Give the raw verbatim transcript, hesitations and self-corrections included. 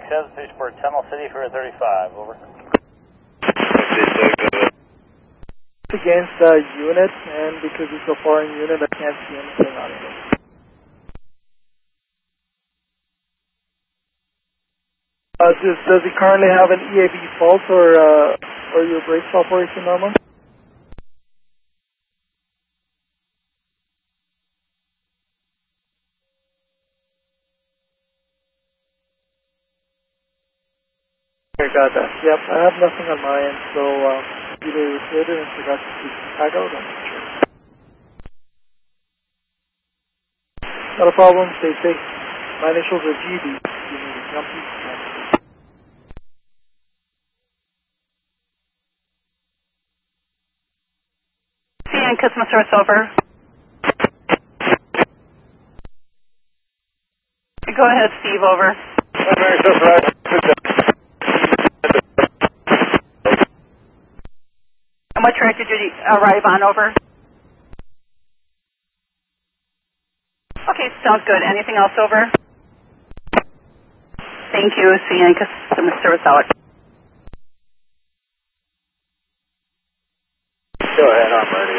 access, Spaceport Tunnel City for thirty-five, over. Against the unit, and because it's a foreign unit, I can't see anything on it. Uh, does, does it currently have an E A V fault, or uh, or your brakes operation normal? I got that. Yep, I have nothing on my end, so uh, either repaired it and forgot to keep the tag out, I'm not sure. Not a problem, stay safe. My initials are G D. You need a jumpy. C N customer service over. Go ahead, Steve, over. And what track did you arrive on, over? Okay, sounds good. Anything else, over? Thank you, C N customer service out. Go ahead, I'm ready.